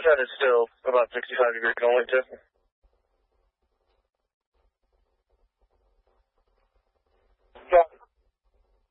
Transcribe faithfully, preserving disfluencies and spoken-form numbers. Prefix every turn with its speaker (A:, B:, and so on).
A: head is still about sixty-five degrees going to.